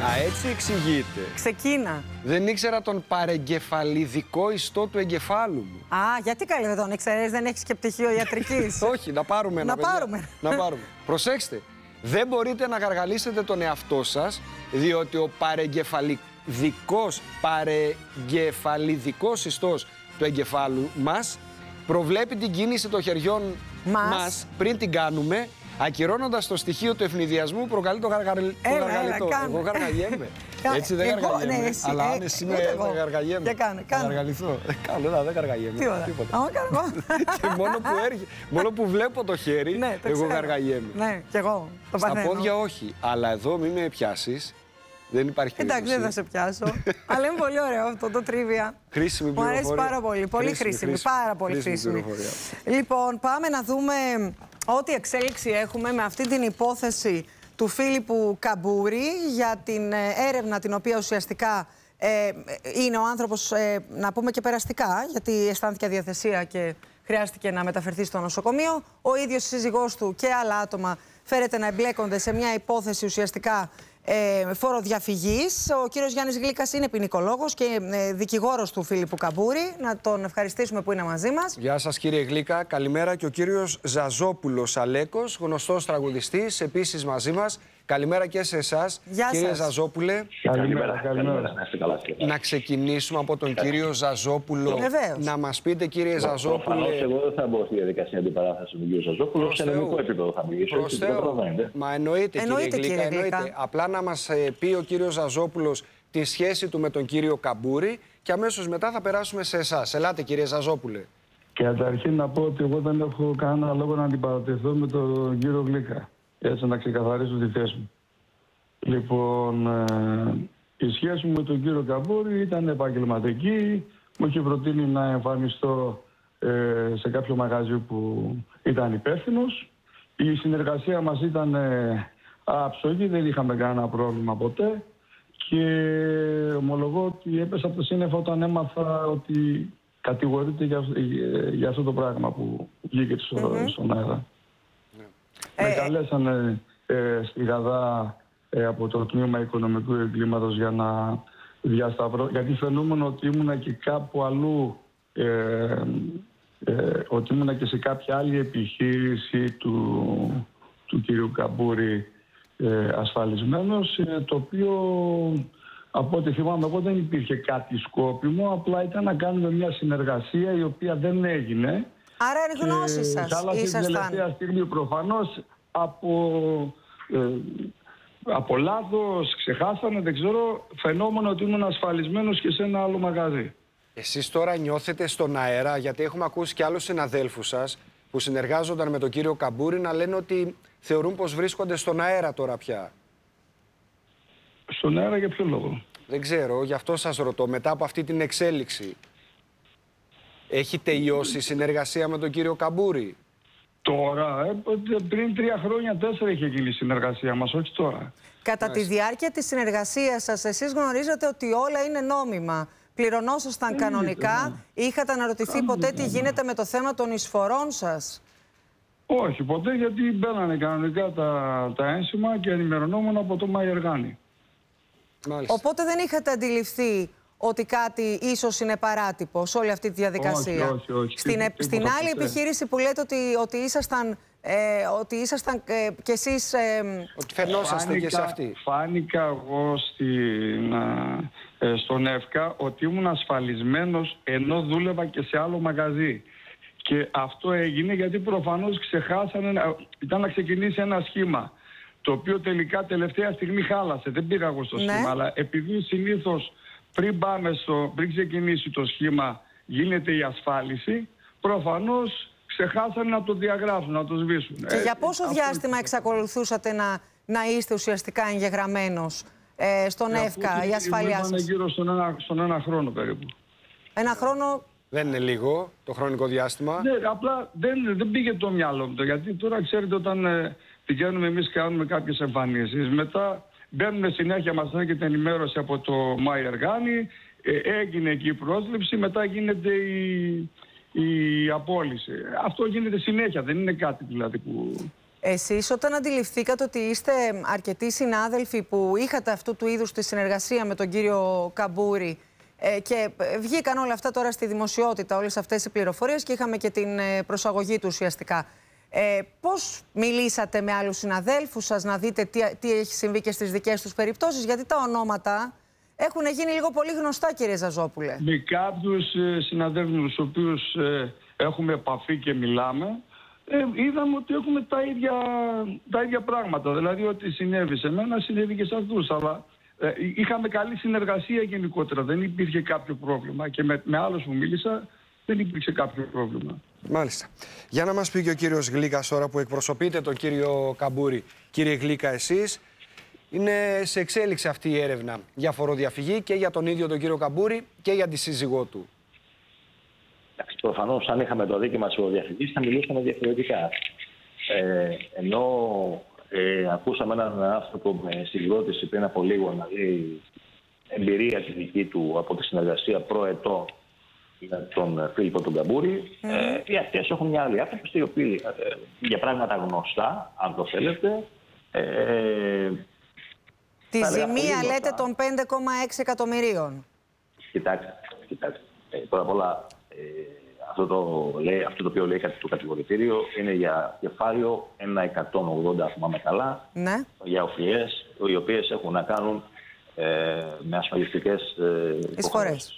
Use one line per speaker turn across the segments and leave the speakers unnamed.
Α, έτσι εξηγείται.
Ξεκίνα.
Δεν ήξερα τον παρεγκεφαλιδικό ιστό του εγκεφάλου μου.
Α, γιατί καλή δεν τον ήξερες, δεν έχεις και πτυχίο ιατρικής.
Όχι, να πάρουμε ένα.
Να πάρουμε.
Να πάρουμε. Προσέξτε, δεν μπορείτε να γαργαλίσετε τον εαυτό σας, διότι ο παρεγκεφαλιδικός ιστός του εγκεφάλου μας προβλέπει την κίνηση των χεριών μας πριν την κάνουμε, ακυρώνοντας το στοιχείο του ευνηδιασμού, προκαλεί το γαργαλιτό. Εγώ γαργαλιέμαι. Έτσι δεν γαργαλιέμαι. Ναι, αλλά αν εσύ με γαργαλιέμαι.
Θα
γαργαληθώ. Καλό, δεν γαργαλιέμαι.
Τίποτα.
Και μόνο που βλέπω το χέρι, εγώ γαργαλιέμαι.
Ναι, κι εγώ.
Στα πόδια όχι. Αλλά εδώ μην με πιάσεις. Δεν υπάρχει περίπτωση.
Εντάξει, δεν θα σε πιάσω. Αλλά είναι πολύ ωραίο αυτό το τρίβια.
Χρήσιμη πληροφορία.
Μου αρέσει πάρα πολύ. Πολύ χρήσιμη. Πάρα πολύ χρήσιμη. Λοιπόν, πάμε να δούμε ό,τι εξέλιξη έχουμε με αυτή την υπόθεση του Φίλιππου Καμπούρη για την έρευνα την οποία ουσιαστικά είναι ο άνθρωπος, να πούμε και περαστικά, γιατί αισθάνθηκε αδιαθεσία και χρειάστηκε να μεταφερθεί στο νοσοκομείο. Ο ίδιος η σύζυγός του και άλλα άτομα φέρεται να εμπλέκονται σε μια υπόθεση ουσιαστικά φοροδιαφυγής. Ο κύριος Γιάννης Γλύκας είναι ποινικολόγος και δικηγόρος του Φίλιππου Καμπούρη. Να τον ευχαριστήσουμε που είναι μαζί μας.
Γεια σας κύριε Γλύκα, καλημέρα. Και ο κύριος Ζαζόπουλος Αλέκος, γνωστός τραγουδιστής, επίσης μαζί μας. Καλημέρα και σε εσάς, κύριε Ζαζόπουλε.
Καλημέρα.
Να ξεκινήσουμε από τον κύριο Ζαζόπουλο. Να μας πείτε, κύριε Ζαζόπουλε.
Προφανώς εγώ δεν θα μπω στη διαδικασία αντιπαράθεσης του κύριου Ζαζόπουλου. Σε ελληνικό επίπεδο θα μιλήσω.
Μα εννοείται, κύριε Γλύκα, εννοείται. Απλά να μας πει ο κύριος Ζαζόπουλος τη σχέση του με τον κύριο Καμπούρη και αμέσως μετά θα περάσουμε σε εσάς. Ελάτε, κύριε Ζαζόπουλε.
Και καταρχήν να πω ότι εγώ δεν έχω κανένα λόγο να αντιπαρατεθώ με τον κύριο Γλύκα. Έτσι να ξεκαθαρίσω τη θέση μου. Λοιπόν, η σχέση μου με τον κύριο Καμπούρη ήταν επαγγελματική. Μου είχε προτείνει να εμφανιστώ σε κάποιο μαγαζί που ήταν υπεύθυνος. Η συνεργασία μας ήταν άψογη, δεν είχαμε κανένα πρόβλημα ποτέ. Και ομολογώ ότι έπεσα από τα σύννεφα όταν έμαθα ότι κατηγορείται για αυτό το πράγμα που βγήκε στον αέρα. Με καλέσανε στη Γαδά από το Τμήμα Οικονομικού Εγκλήματος για να διασταυρώ, γιατί φαινόμουν ότι ήμουνα και κάπου αλλού, ότι ήμουνα και σε κάποια άλλη επιχείρηση του κυρίου Καμπούρη ασφαλισμένος, το οποίο από ό,τι θυμάμαι εγώ δεν υπήρχε κάτι σκόπιμο, απλά ήταν να κάνουμε μια συνεργασία η οποία δεν έγινε.
Άρα είναι γνώση σας,
ήσασταν. Την τελευταία στιγμή προφανώς από λάθος, ξεχάσανε, δεν ξέρω, φαινόμενο ότι ήμουν ασφαλισμένος και σε ένα άλλο μαγαζί.
Εσείς τώρα νιώθετε στον αέρα, γιατί έχουμε ακούσει και άλλους συναδέλφους σας που συνεργάζονταν με τον κύριο Καμπούρη να λένε ότι θεωρούν πως βρίσκονται στον αέρα τώρα πια.
Στον αέρα για ποιο λόγο?
Δεν ξέρω, γι' αυτό σας ρωτώ, μετά από αυτή την εξέλιξη. Έχει τελειώσει η συνεργασία με τον κύριο Καμπούρη?
Τώρα, πριν 3 χρόνια, 4 είχε γίνει η συνεργασία μας, όχι τώρα.
Κατά τη διάρκεια της συνεργασίας σας, εσείς γνωρίζετε ότι όλα είναι νόμιμα. Πληρωνόσασταν κανονικά. Είχατε αναρωτηθεί ποτέ τι γίνεται με το θέμα των εισφορών σας?
Όχι, ποτέ, γιατί μπαίνανε κανονικά τα ένσημα και ενημερωνόμουν από το Μαϊεργάνη.
Οπότε δεν είχατε αντιληφθεί ότι κάτι ίσως είναι παράτυπο σε όλη αυτή τη διαδικασία?
Όχι.
Στην άλλη επιχείρηση που λέτε ότι ήσασταν κι εσείς...
Ότι φαινόσαστε και σε αυτή.
Φάνηκα εγώ στον ΕΦΚΑ ότι ήμουν ασφαλισμένος ενώ δούλευα και σε άλλο μαγαζί. Και αυτό έγινε γιατί προφανώς ξεχάσανε, ήταν να ξεκινήσει ένα σχήμα, το οποίο τελικά τελευταία στιγμή χάλασε. Δεν πήγα εγώ στο σχήμα, αλλά επειδή συνήθως πριν ξεκινήσει το σχήμα γίνεται η ασφάλιση, προφανώς ξεχάσανε να το διαγράψουν, να το σβήσουν.
Και για πόσο διάστημα εξακολουθούσατε να είστε ουσιαστικά εγγεγραμμένος στον ΕΦΚΑ, η ασφαλειά σας?
Ήταν γύρω στον ένα χρόνο περίπου.
Ένα χρόνο...
Δεν είναι λίγο το χρονικό διάστημα.
Ναι, απλά δεν πήγε το μυαλό μου. Γιατί τώρα ξέρετε, όταν πηγαίνουμε εμείς κάνουμε κάποιες εμφανίσεις, μετά μπαίνουμε συνέχεια, μας έρχεται ενημέρωση από το Μαϊεργάνη, έγινε εκεί η πρόσληψη, μετά γίνεται η απόλυση. Αυτό γίνεται συνέχεια, δεν είναι κάτι δηλαδή που...
Εσείς όταν αντιληφθήκατε ότι είστε αρκετοί συνάδελφοι που είχατε αυτού του είδους τη συνεργασία με τον κύριο Καμπούρη και βγήκαν όλα αυτά τώρα στη δημοσιότητα, όλες αυτές οι πληροφορίες και είχαμε και την προσαγωγή του ουσιαστικά. Πώς μιλήσατε με άλλους συναδέλφους σας να δείτε τι έχει συμβεί και στις δικές τους περιπτώσεις, γιατί τα ονόματα έχουν γίνει λίγο πολύ γνωστά, κύριε Ζαζόπουλε. Με
κάποιους συναδέλφους τους οποίους έχουμε επαφή και μιλάμε, είδαμε ότι έχουμε τα ίδια πράγματα. Δηλαδή ότι συνέβη σε μένα, συνέβη και σε αυτούς. Αλλά είχαμε καλή συνεργασία γενικότερα. Δεν υπήρχε κάποιο πρόβλημα. Και με άλλους που μίλησα δεν υπήρξε κάποιο πρόβλημα.
Μάλιστα. Για να μας πει και ο κύριος Γλίκας τώρα που εκπροσωπείτε τον κύριο Καμπούρη. Κύριε Γλίκα, εσείς, είναι σε εξέλιξη αυτή η έρευνα για φοροδιαφυγή και για τον ίδιο τον κύριο Καμπούρη και για τη σύζυγό του.
Προφανώς, αν είχαμε το δίκαιο της φοροδιαφυγής, θα μιλούσαμε διαφορετικά. Ενώ ακούσαμε έναν άνθρωπο με συγκρότηση πριν από λίγο να λέει εμπειρία τη δική του από τη συνεργασία προετών με τον Φίλιππο τον Καμπούρη, οι αυτές έχουν μια άλλη άποψη, οι οποίοι για πράγματα γνωστά, αν το θέλετε.
Τη ζημία λέτε των 5,6 εκατομμυρίων.
Κοιτάξτε. Πρώτα απ' όλα, αυτό το οποίο λέει το κατηγορητήριο είναι για κεφάλαιο 1.180, θυμάμαι καλά, για οφειλές, οι οποίες έχουν να κάνουν με ασφαλιστικές υποχρεώσεις.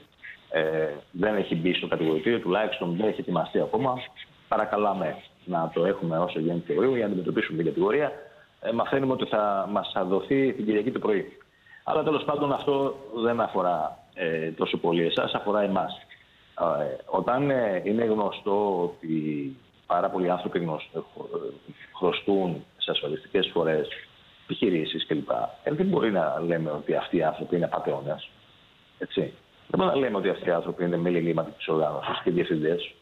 Δεν έχει μπει στο κατηγορητήριο, τουλάχιστον δεν έχει ετοιμαστεί ακόμα. Παρακαλάμε να το έχουμε όσο γίνεται και γρήγορα για να αντιμετωπίσουμε την κατηγορία. Μαθαίνουμε ότι θα δοθεί την Κυριακή το πρωί. Αλλά τέλος πάντων αυτό δεν αφορά τόσο πολύ εσάς, αφορά εμάς. Όταν είναι γνωστό ότι πάρα πολλοί άνθρωποι χρωστούν σε ασφαλιστικές εισφορές, επιχειρήσεις κλπ. Δεν μπορεί να λέμε ότι αυτοί οι άνθρωποι είναι απατεώνες. Έτσι. Δεν μπορεί να λέμε ότι αυτοί οι άνθρωποι είναι μέλη εγκληματικής οργάνωσης και διευθυντές.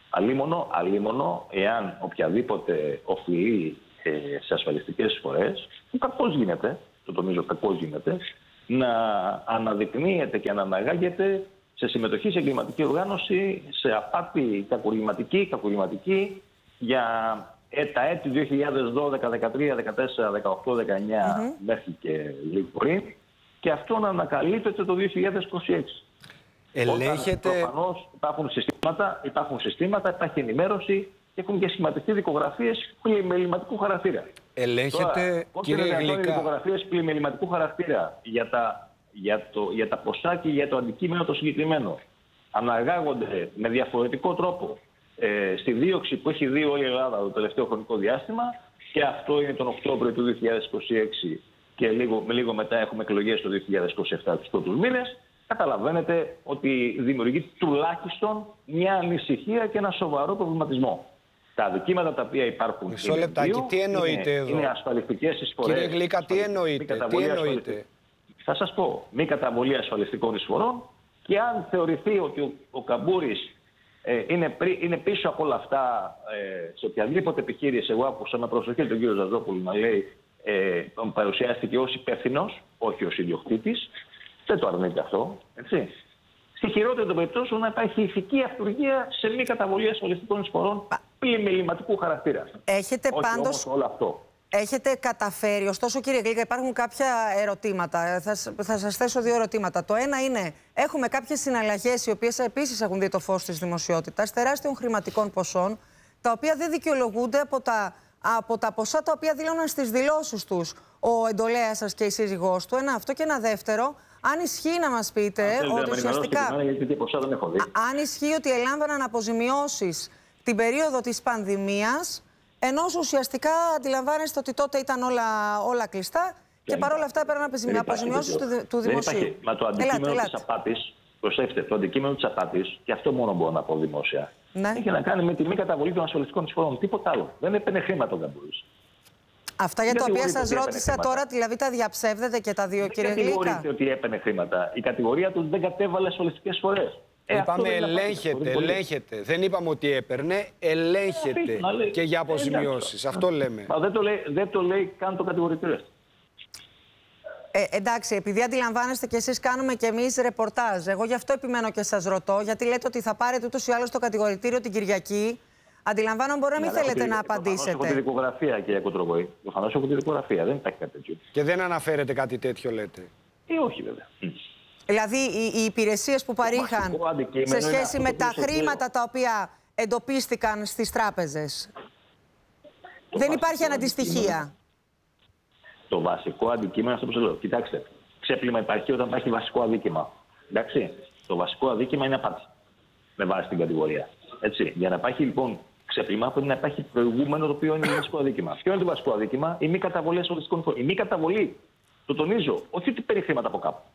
Αλίμονο εάν οποιαδήποτε οφειλεί σε ασφαλιστικές εισφορές, που κακώς γίνεται, το τονίζω κακώς γίνεται, να αναδεικνύεται και να αναγάγεται σε συμμετοχή σε εγκληματική οργάνωση, σε απάτη κακουργηματική για τα έτη 2012, 2013, 2014, 2018, 2019 μέχρι και λίγο πριν, και αυτό να ανακαλύπτεται το 2026.
Ελέγχεται...
Προφανώς υπάρχουν συστήματα, υπάρχει ενημέρωση και έχουν και σχηματιστεί δικογραφίες πλημεληματικού χαρακτήρα.
Ελέγχεται, κύριε Γλίκα,
δικογραφίες πλημεληματικού χαρακτήρα για τα ποσά και για το αντικείμενο το συγκεκριμένο. Αναγάγονται με διαφορετικό τρόπο στη δίωξη που έχει δει όλη η Ελλάδα το τελευταίο χρονικό διάστημα, και αυτό είναι τον Οκτώβριο του 2026 και λίγο μετά έχουμε εκλογές το 2027 τους πρώτους μήνες. Καταλαβαίνετε ότι δημιουργεί τουλάχιστον μια ανησυχία και ένα σοβαρό προβληματισμό. Τα αδικήματα τα οποία υπάρχουν
μισό λεπτάκι, τι εννοείται εδώ?
Είναι ασφαλιστικές εισφορές.
Κύριε Γλίκα, τι εννοείται?
Θα σας πω, μη καταβολή ασφαλιστικών εισφορών, και αν θεωρηθεί ότι ο Καμπούρης είναι πίσω από όλα αυτά σε οποιαδήποτε επιχείρηση, εγώ άκουσα με προσοχή τον κύριο Ζαζόπουλο να λέει παρουσιάστηκε ως υπεύθυνος, όχι ως ιδιοκτήτης. Δεν το αρνείται αυτό, έτσι. Στη χειρότερη των περιπτώσεων να υπάρχει ηθική αυτουργία σε μη καταβολή ασφαλιστικών εισφορών πλημεληματικού χαρακτήρα.
Έχετε
όχι
πάντως
όλο αυτό.
Έχετε καταφέρει, ωστόσο κύριε Γλίκα, υπάρχουν κάποια ερωτήματα. Θα σας θέσω δύο ερωτήματα. Το ένα είναι, έχουμε κάποιες συναλλαγές οι οποίες επίσης έχουν δει το φως της δημοσιότητας, τεράστιων χρηματικών ποσών, τα οποία δεν δικαιολογούνται από τα ποσά τα οποία δήλωναν στις δηλώσεις τους ο εντολέας σας και η σύζυγός του. Ένα αυτό, και ένα δεύτερο, αν ισχύει να μας πείτε ότι ουσιαστικά, αν ισχύει ότι ελάμβαναν αποζημιώσεις την περίοδο της πανδημίας, ενώ ουσιαστικά αντιλαμβάνεστε ότι τότε ήταν όλα κλειστά και παρόλα αυτά έπαιρναν αποζημιώσεις του δημοσίου.
Μα το αντικείμενο της απάτης, προσέξτε, το αντικείμενο της απάτης, και αυτό μόνο μπορώ να πω δημόσια, έχει να κάνει με τη μη καταβολή των ασφαλιστικών εισφορών. Τίποτα άλλο. Δεν έπαιρνε χρήματα ο Καμπούρης.
Αυτά για τα οποία σας ρώτησα τώρα, δηλαδή τα διαψεύδετε και τα δύο, κύριε Γλίκα?
Δεν θεωρείται ότι έπαιρνε χρήματα. Η κατηγορία του δεν κατέβαλε ασφαλιστικές εισφορές.
Είπαμε ελέγχεται. Δεν είπαμε ότι έπαιρνε, ελέγχεται και για αποζημιώσεις. Αυτό λέμε.
Μα δεν το λέει καν το κατηγορητήριο.
Εντάξει, επειδή αντιλαμβάνεστε κι εσείς, κάνουμε κι εμείς ρεπορτάζ. Εγώ γι' αυτό επιμένω και σας ρωτώ, γιατί λέτε ότι θα πάρετε ούτως ή άλλως το κατηγορητήριο την Κυριακή. Αντιλαμβάνομαι, μπορεί να μην θέλετε να απαντήσετε.
Έχω τη δικογραφία, κυρία Κοντροβόη. Προφανώς έχω τη δικογραφία. Δεν υπάρχει κάτι τέτοιο.
Και δεν αναφέρετε κάτι τέτοιο, λέτε?
Όχι, βέβαια.
Δηλαδή, οι υπηρεσίες που παρήχαν σε σχέση με τα χρήματα τα οποία εντοπίστηκαν στις τράπεζες. Δεν υπάρχει αναντιστοιχεία.
Το βασικό αντικείμενο, αυτό που σας λέω. Κοιτάξτε, ξέπλυμα υπάρχει όταν υπάρχει βασικό αδίκημα. Εντάξει. Το βασικό αδίκημα είναι απάτη. Με βάση την κατηγορία. Έτσι. Για να υπάρχει λοιπόν ξέπλυμα, πρέπει να υπάρχει προηγούμενο το οποίο είναι το βασικό αδίκημα. Ποιο είναι το βασικό αδίκημα? Η μη καταβολή ασφαλιστικών φόρων. Η μη καταβολή. Το τονίζω. Όχι ότι παίρνει χρήματα από κάπου.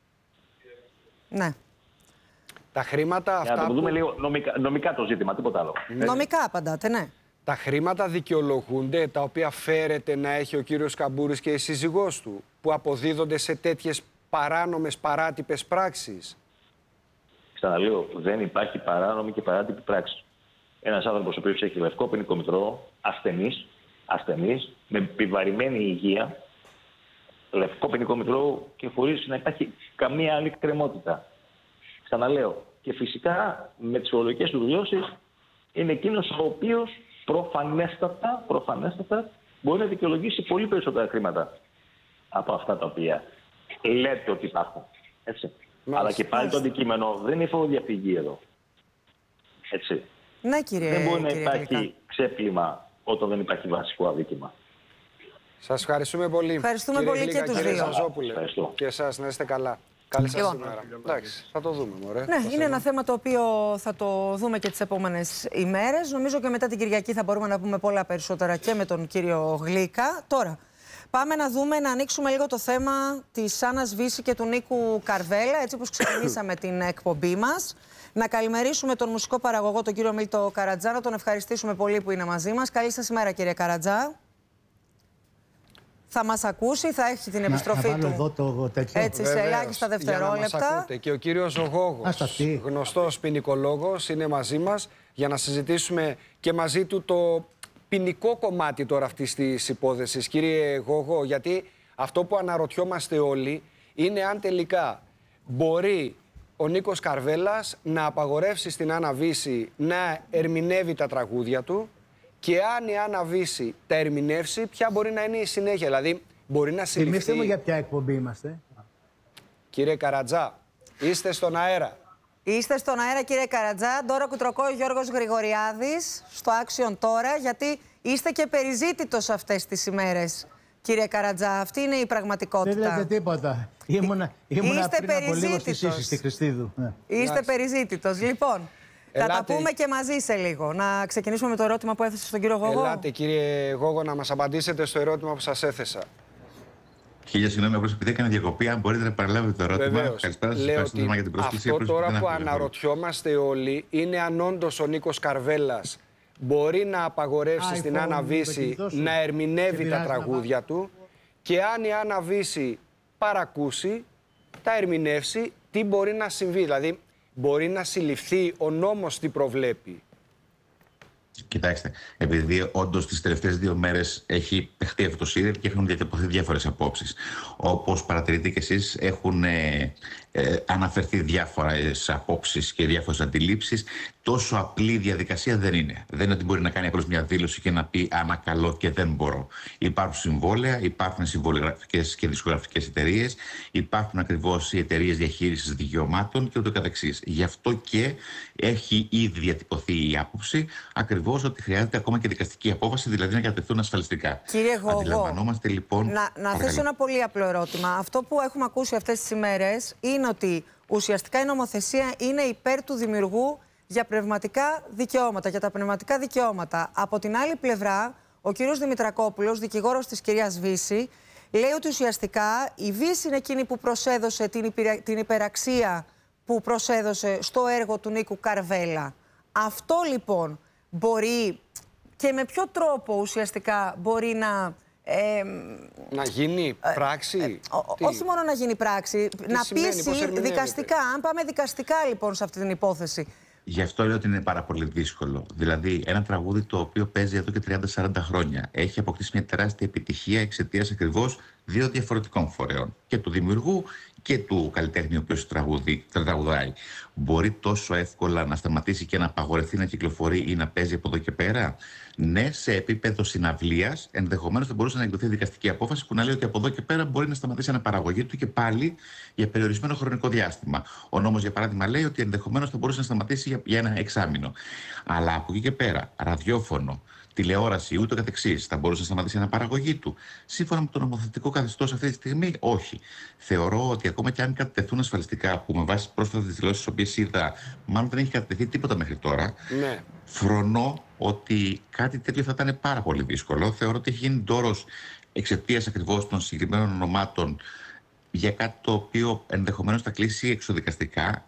Ναι.
Τα χρήματα αυτά.
Να το δούμε λίγο νομικά το ζήτημα, τίποτα άλλο.
Νομικά απαντάτε, ναι.
Τα χρήματα δικαιολογούνται, τα οποία φέρεται να έχει ο κύριος Καμπούρης και η σύζυγός του, που αποδίδονται σε τέτοιες παράνομες, παράτυπες πράξεις?
Ξαναλέω, δεν υπάρχει παράνομη και παράτυπη πράξη. Ένας άνθρωπος ο οποίος έχει λευκό ποινικό μητρό, ασθενής, με επιβαρημένη υγεία, λευκό ποινικό μητρό και χωρίς να υπάρχει καμία άλλη κρεμότητα. Ξαναλέω, και φυσικά με τις φορολογικές του δηλώσεις είναι εκείνος ο οποίος προφανέστατα μπορεί να δικαιολογήσει πολύ περισσότερα χρήματα από αυτά τα οποία λέτε ότι υπάρχουν. Έτσι. Αλλά και πάλι το αντικείμενο δεν είναι φοροδιαφυγή εδώ. Έτσι.
Ναι, κύριε.
Δεν μπορεί να υπάρχει ξέπλυμα όταν δεν υπάρχει βασικό αδίκημα.
Σας ευχαριστούμε πολύ.
Ευχαριστούμε πολύ και τους δύο.
Και εσάς, να είστε καλά. Καλή σας ημέρα. Εντάξει, θα το δούμε, μωρέ.
Ναι, είναι ένα θέμα το οποίο θα το δούμε και τις επόμενες ημέρες. Νομίζω και μετά την Κυριακή θα μπορούμε να πούμε πολλά περισσότερα και με τον κύριο Γλίκα. Τώρα, πάμε να δούμε, να ανοίξουμε λίγο το θέμα της Άννας Βύση και του Νίκου Καρβέλα, έτσι όπως ξεκινήσαμε την εκπομπή μας. Να καλημερίσουμε τον μουσικό παραγωγό, τον κύριο Μίλτο Καρατζά, να τον ευχαριστήσουμε πολύ που είναι μαζί μας. Καλή σας ημέρα, κύριε Καρατζά. Θα μας ακούσει, θα έχει την επιστροφή του
εδώ το τέτοιο.
Έτσι, σε ελάχιστα δευτερόλεπτα.
Και ο κύριος Ζωγόγος, γνωστός ποινικολόγος, είναι μαζί μας για να συζητήσουμε και μαζί του το ποινικό κομμάτι τώρα αυτής της υπόθεσης. Κύριε Γόγο, γιατί αυτό που αναρωτιόμαστε όλοι είναι αν τελικά μπορεί ο Νίκος Καρβέλας να απαγορεύσει στην Άννα Βύση να ερμηνεύει τα τραγούδια του, και αν η Άννα Βύση τα ερμηνεύσει, ποια μπορεί να είναι η συνέχεια? Δηλαδή, μπορεί να συλληφθεί.
Θυμήστε μου για ποια εκπομπή είμαστε.
Κύριε Καρατζά, είστε στον αέρα.
Είστε στον αέρα, κύριε Καρατζά. Ντόρα Κουτροκό, Γιώργος Γρηγοριάδης, στο Άξιον τώρα, γιατί είστε και περιζήτητος αυτές τις ημέρες. Κύριε Καρατζά, αυτή είναι η πραγματικότητα.
Δεν λέτε τίποτα. Ήμουνα πριν από λίγο στη Σύση, στη Χριστίδου.
Είστε περιζήτητος. Λοιπόν, θα τα πούμε και μαζί σε λίγο. Να ξεκινήσουμε με το ερώτημα που έθεσε στον κύριο Γόγο.
Ελάτε, κύριε Γόγο, να μας απαντήσετε στο ερώτημα που σας έθεσα.
Χίλια συγγνώμη, απλώς επειδή έκανε διακοπή, αν μπορείτε να παραλάβετε το ερώτημα.
Καλησπέρα σας, ευχαριστούμε για την πρόσκληση. Αυτό τώρα που αναρωτιόμαστε όλοι είναι αν όντως ο Νίκος Καρβέλας μπορεί να απαγορεύσει στην Άννα Βύση να ερμηνεύει τα τραγούδια του, και αν η Άννα Βύση παρακούσει, τα ερμηνεύσει, τι μπορεί να συμβεί? Δηλαδή, μπορεί να συλληφθεί? Ο νόμος τι προβλέπει?
Κοιτάξτε, επειδή όντως τις τελευταίες 2 μέρες έχει παιχτεί αυτό το σύριαλ και έχουν διατυπωθεί διάφορες απόψεις. Όπως παρατηρείτε και εσείς, έχουν αναφερθεί διάφορες απόψεις και διάφορες αντιλήψεις. Τόσο απλή διαδικασία δεν είναι. Δεν είναι ότι μπορεί να κάνει απλώς μια δήλωση και να πει ανακαλώ και δεν μπορώ. Υπάρχουν συμβόλαια, υπάρχουν συμβολιογραφικές και δισκογραφικές εταιρείες, υπάρχουν ακριβώς οι εταιρείες διαχείρισης δικαιωμάτων και ούτω καθεξής. Γι' αυτό και έχει ήδη διατυπωθεί η άποψη ακριβώς ότι χρειάζεται ακόμα και δικαστική απόφαση, δηλαδή να κατευθούν ασφαλιστικά.
Κύριε Γόγο,
αντιλαμβανόμαστε λοιπόν.
Να θέσω ένα πολύ απλό ερώτημα. Αυτό που έχουμε ακούσει αυτές τις ημέρες είναι ότι ουσιαστικά η νομοθεσία είναι υπέρ του δημιουργού για πνευματικά δικαιώματα, για τα πνευματικά δικαιώματα. Από την άλλη πλευρά, ο κύριος Δημητρακόπουλος, δικηγόρος της κυρίας Βύση, λέει ότι ουσιαστικά η Βύση είναι εκείνη που προσέδωσε την υπεραξία που προσέδωσε στο έργο του Νίκου Καρβέλα. Αυτό λοιπόν μπορεί και με ποιο τρόπο ουσιαστικά μπορεί
να γίνει πράξη?
Όχι μόνο να γίνει πράξη, να πείσει δικαστικά. Αν πάμε δικαστικά λοιπόν σε αυτή την υπόθεση.
Γι' αυτό λέω ότι είναι πάρα πολύ δύσκολο. Δηλαδή, ένα τραγούδι το οποίο παίζει εδώ και 30-40 χρόνια έχει αποκτήσει μια τεράστια επιτυχία εξαιτίας ακριβώς δύο διαφορετικών φορέων, και του δημιουργού και του καλλιτέχνη, ο οποίος τραγουδάει. Μπορεί τόσο εύκολα να σταματήσει και να απαγορευτεί να κυκλοφορεί ή να παίζει από εδώ και πέρα? Ναι, σε επίπεδο συναυλίας, ενδεχομένως θα μπορούσε να εκδοθεί δικαστική απόφαση που να λέει ότι από εδώ και πέρα μπορεί να σταματήσει αναπαραγωγή του, και πάλι για περιορισμένο χρονικό διάστημα. Ο νόμος, για παράδειγμα, λέει ότι ενδεχομένως θα μπορούσε να σταματήσει για ένα εξάμηνο. Αλλά από εκεί και πέρα, ραδιόφωνο, τηλεόραση, ούτω καθεξής, θα μπορούσε να σταματήσει η αναπαραγωγή του? Σύμφωνα με το νομοθετικό καθεστώς αυτή τη στιγμή, όχι. Θεωρώ ότι ακόμα και αν κατατεθούν ασφαλιστικά, που με βάση πρόσφατα τις δηλώσεις τις οποίες είδα, μάλλον δεν έχει κατατεθεί τίποτα μέχρι τώρα, ναι, φρονώ ότι κάτι τέτοιο θα ήταν πάρα πολύ δύσκολο. Θεωρώ ότι έχει γίνει ντόρος εξαιτίας ακριβώς των συγκεκριμένων ονομάτων για κάτι το οποίο ενδεχομένως θα κλείσει εξοδικαστικά,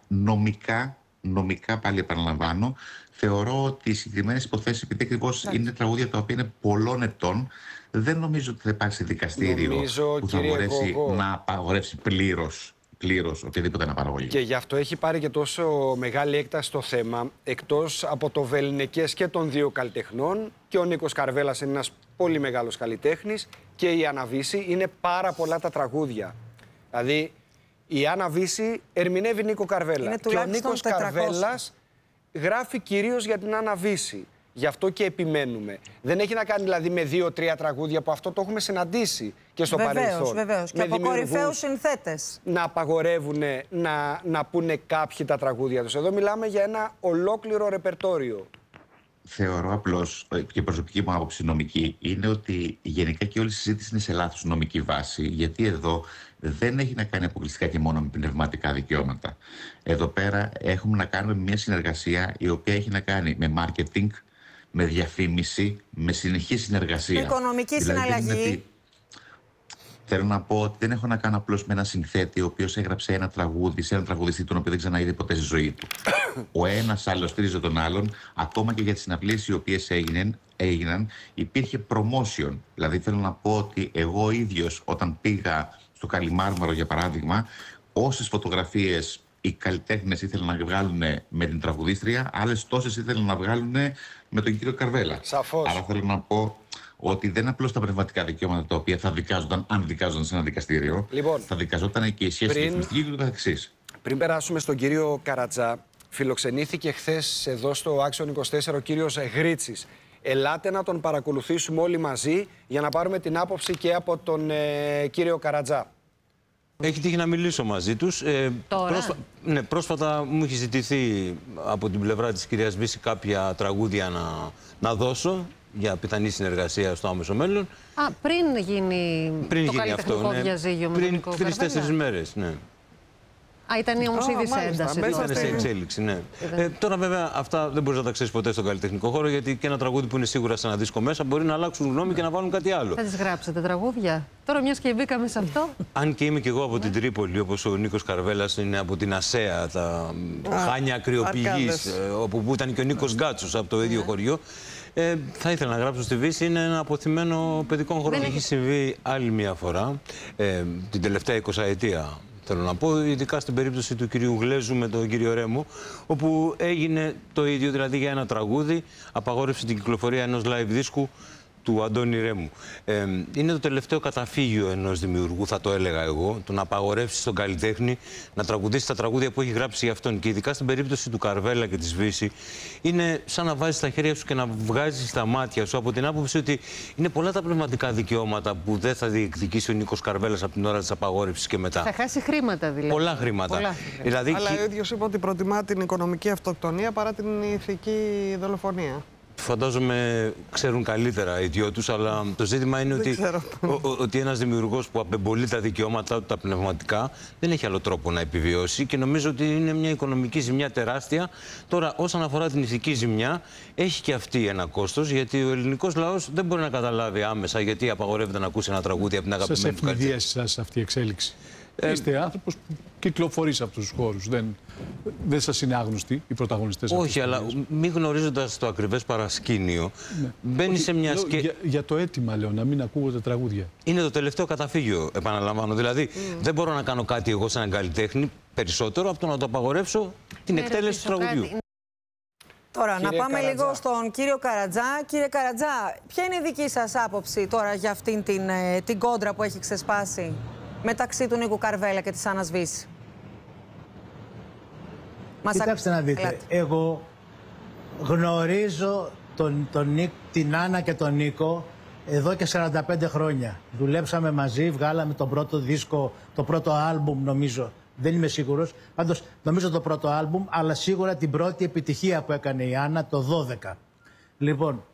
νομικά πάλι επαναλαμβάνω. Θεωρώ ότι οι συγκεκριμένες υποθέσεις, επειδή ακριβώς είναι τραγούδια τα οποία είναι πολλών ετών, δεν νομίζω ότι θα υπάρξει δικαστήριο που θα μπορέσει να απαγορεύσει πλήρως οποιαδήποτε αναπαραγωγή.
Και γι' αυτό έχει πάρει και τόσο μεγάλη έκταση το θέμα, εκτός από το βεληνικές και των δύο καλλιτεχνών, και ο Νίκος Καρβέλας είναι ένας πολύ μεγάλος καλλιτέχνης, και η Άννα Βύση, είναι πάρα πολλά τα τραγούδια. Δηλαδή, η Άννα Βύση ερμηνεύει Νίκο Καρβέλα και ο Νίκος Καρβέλας γράφει κυρίως για την Άννα Βύση. Γι' αυτό και επιμένουμε. Δεν έχει να κάνει δηλαδή με 2-3 τραγούδια, που αυτό το έχουμε συναντήσει και στο παρελθόν.
Βεβαίως. Και από κορυφαίους συνθέτες.
Να απαγορεύουν να πούνε κάποιοι τα τραγούδια τους. Εδώ μιλάμε για ένα ολόκληρο ρεπερτόριο.
Θεωρώ απλώς, και η προσωπική μου άποψη νομική, είναι ότι γενικά και όλη η συζήτηση είναι σε λάθος νομική βάση, γιατί εδώ δεν έχει να κάνει αποκλειστικά και μόνο με πνευματικά δικαιώματα. Εδώ πέρα έχουμε να κάνουμε μια συνεργασία η οποία έχει να κάνει με marketing, με διαφήμιση, με συνεχή συνεργασία.
Οικονομική συναλλαγή.
Θέλω να πω ότι δεν έχω να κάνω απλώς με ένα συνθέτη ο οποίος έγραψε ένα τραγούδι σε έναν τραγουδιστή τον οποίο δεν ξαναείδε ποτέ στη ζωή του. Ο ένας άλλος στήριζε τον άλλον, ακόμα και για τις συναυλίες οι οποίες έγιναν, υπήρχε promotion. Δηλαδή θέλω να πω ότι εγώ ίδιος όταν πήγα στο Καλιμάρμαρο, για παράδειγμα, όσες φωτογραφίες οι καλλιτέχνες ήθελαν να βγάλουν με την τραγουδίστρια, άλλες τόσες ήθελαν να βγάλουν με τον κύριο Καρβέλα.
Σαφώς.
Άρα θέλω να πω ότι δεν είναι απλώς τα πνευματικά δικαιώματα τα οποία θα δικάζονταν, αν δικάζονταν σε ένα δικαστήριο, λοιπόν, θα δικαζόταν και η σχέση ρυθμιστική και το καθεξής.
Πριν περάσουμε στον κύριο Καρατζά, φιλοξενήθηκε χθες εδώ στο Action 24 ο κύριος Γρίτσης. Ελάτε να τον παρακολουθήσουμε όλοι μαζί για να πάρουμε την άποψη και από τον κύριο Καρατζά.
Έχει τύχει να μιλήσω μαζί τους. Πρόσφατα μου έχει ζητηθεί από την πλευρά της κυρίας Βύση κάποια τραγούδια να δώσω για πιθανή συνεργασία στο άμεσο μέλλον.
Πριν γίνει το καλλιτεχνικό διαζύγιο με τον Νίκο Καρβέλα.
3-4 μέρες, ναι.
Ήταν όμως ήδη σε ένταση.
Ήταν σε εξέλιξη, ναι. Τώρα βέβαια αυτά δεν μπορείς να τα ξέρεις ποτέ στον καλλιτεχνικό χώρο, γιατί και ένα τραγούδι που είναι σίγουρα σε ένα δίσκο μέσα μπορεί να αλλάξουν γνώμη και να βάλουν κάτι άλλο.
Θα τις γράψετε τραγούδια? Τώρα μιας και μπήκαμε σε αυτό.
Αν και είμαι κι εγώ από την Τρίπολη, όπως ο Νίκος Καρβέλας είναι από την Ασέα, τα Χάνια Κρυοπηγής, όπου ήταν και ο Νίκος Γκάτσος από το ίδιο χωριό. Θα ήθελα να γράψω στη Βύση, είναι ένα αποθυμένο παιδικό χρόνο. Έχει συμβεί άλλη μια φορά, την τελευταία 20ετία. Θέλω να πω, ειδικά στην περίπτωση του κυρίου Γλέζου με τον κύριο Ρέμο, όπου έγινε το ίδιο, δηλαδή για ένα τραγούδι, απαγόρευσε την κυκλοφορία ενός live δίσκου του Αντώνη Ρέμου. Είναι το τελευταίο καταφύγιο ενός δημιουργού, θα το έλεγα εγώ, το να απαγορεύσει στον καλλιτέχνη να τραγουδήσει τα τραγούδια που έχει γράψει για αυτόν. Και ειδικά στην περίπτωση του Καρβέλα και της Βύση, είναι σαν να βάζεις τα χέρια σου και να βγάζεις τα μάτια σου, από την άποψη ότι είναι πολλά τα πνευματικά δικαιώματα που δεν θα διεκδικήσει ο Νίκος Καρβέλας από την ώρα της απαγόρευσης και μετά.
Θα χάσει χρήματα δηλαδή.
Πολλά χρήματα. Δηλαδή,
αλλά ο ίδιος είπε ότι προτιμά την οικονομική αυτοκτονία παρά την ηθική δολοφονία.
Φαντάζομαι ξέρουν καλύτερα οι δυο τους, αλλά το ζήτημα είναι ότι ένας δημιουργός που απεμπολεί τα δικαιώματα του, τα πνευματικά, δεν έχει άλλο τρόπο να επιβιώσει, και νομίζω ότι είναι μια οικονομική ζημιά τεράστια. Τώρα, όσον αφορά την ηθική ζημιά, έχει και αυτή ένα κόστος, γιατί ο ελληνικός λαός δεν μπορεί να καταλάβει άμεσα γιατί απαγορεύεται να ακούσει ένα τραγούδι από την αγαπημένη του καλλιτέχνη.
Σας ευνηδίασε αυτή η εξέλιξη? Είστε άνθρωπος που κυκλοφορεί σε αυτούς τους χώρους. Δεν σας είναι άγνωστοι οι πρωταγωνιστές?
Όχι, αλλά μη γνωρίζοντας το ακριβές παρασκήνιο, μπαίνει σε μια
για το αίτημα, λέω, να μην ακούγονται τραγούδια.
Είναι το τελευταίο καταφύγιο, επαναλαμβάνω. Δηλαδή, δεν μπορώ να κάνω κάτι εγώ σαν έναν καλλιτέχνη περισσότερο από το να το απαγορεύσω την εκτέλεση του τραγουδιού.
Τώρα, να πάμε λίγο στον κύριο Καρατζά. Κύριε Καρατζά, ποια είναι η δική σας άποψη τώρα για αυτήν την κόντρα που έχει ξεσπάσει μεταξύ του Νίκου Καρβέλα και της Άννας Βύση?
Κοιτάξτε να δείτε, εγώ γνωρίζω την Άννα και τον Νίκο εδώ και 45 χρόνια. Δουλέψαμε μαζί, βγάλαμε τον πρώτο δίσκο, το πρώτο άλμπουμ νομίζω. Δεν είμαι σίγουρος. Πάντως νομίζω το πρώτο άλμπουμ, αλλά σίγουρα την πρώτη επιτυχία που έκανε η Άννα το 12. Λοιπόν,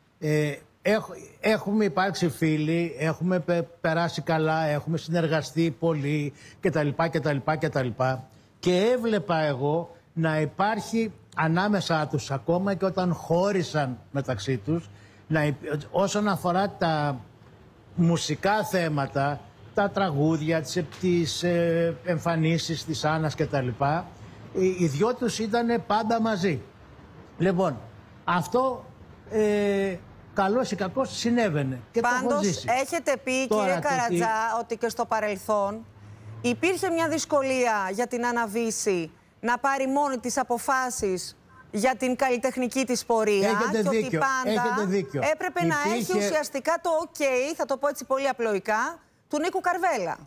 έχουμε υπάρξει φίλοι, έχουμε περάσει καλά, έχουμε συνεργαστεί πολύ κτλ. Και έβλεπα εγώ να υπάρχει ανάμεσα τους, ακόμα και όταν χώρισαν μεταξύ τους, όσον αφορά τα μουσικά θέματα, τα τραγούδια, τις εμφανίσεις της Άννας και τα λοιπά, οι δυο τους ήταν πάντα μαζί. Λοιπόν, αυτό καλώς ή κακώς συνέβαινε και
πάντως,
το έχω ζήσει.
Έχετε πει, κύριε Καρατζά, ότι και στο παρελθόν υπήρχε μια δυσκολία για την Άννα Βύση να πάρει μόνη τις αποφάσεις για την καλλιτεχνική της πορεία.
Έχετε
και
δίκιο,
ότι πάντα έπρεπε να έχει ουσιαστικά το OK, θα το πω έτσι πολύ απλοϊκά, του Νίκου Καρβέλα.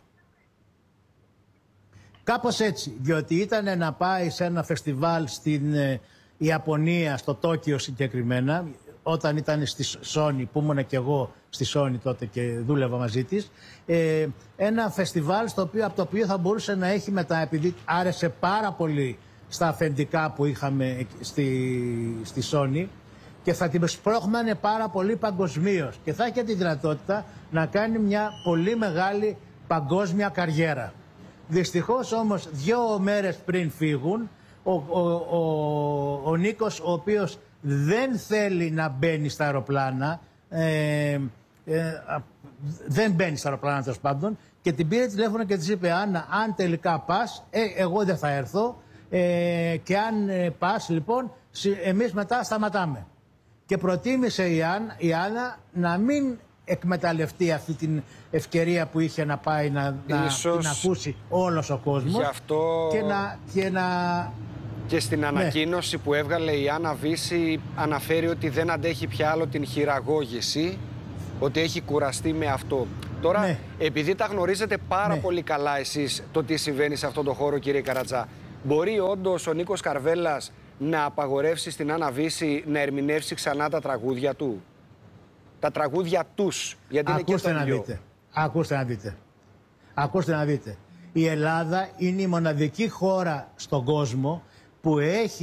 Κάπως έτσι, διότι ήταν να πάει σε ένα φεστιβάλ στην Ιαπωνία, στο Τόκιο συγκεκριμένα, όταν ήταν στη Sony, που ήμουν και εγώ στη Sony τότε και δούλευα μαζί της, ένα φεστιβάλ από το οποίο θα μπορούσε να έχει μετά, επειδή άρεσε πάρα πολύ στα αφεντικά που είχαμε στη Sony, και θα την σπρώχνανε πάρα πολύ παγκοσμίως και θα είχε τη δυνατότητα να κάνει μια πολύ μεγάλη παγκόσμια καριέρα. Δυστυχώς όμως 2 μέρες πριν φύγουν, ο Νίκος, ο οποίος δεν θέλει να μπαίνει στα αεροπλάνα, δεν μπαίνει στα αεροπλάνα τέλος πάντων, και την πήρε τηλέφωνο και της είπε: Άννα, αν τελικά πας, εγώ δεν θα έρθω, και αν πας λοιπόν, εμείς μετά σταματάμε. Και προτίμησε η Άννα να μην εκμεταλλευτεί αυτή την ευκαιρία που είχε να πάει να την ακούσει όλος ο κόσμος.
Αυτό... Και στην ανακοίνωση που έβγαλε η Άννα Βύση αναφέρει ότι δεν αντέχει πια άλλο την χειραγώγηση, ότι έχει κουραστεί με αυτό. Τώρα, επειδή τα γνωρίζετε πάρα πολύ καλά εσείς το τι συμβαίνει σε αυτόν τον χώρο, κύριε Καρατζά, μπορεί όντως ο Νίκος Καρβέλας να απαγορεύσει στην Άννα Βύση να ερμηνεύσει ξανά τα τραγούδια του? Τα τραγούδια τους, γιατί είναι και το ίδιο.
Ακούστε να δείτε. Η Ελλάδα είναι η μοναδική χώρα στον κόσμο που έχει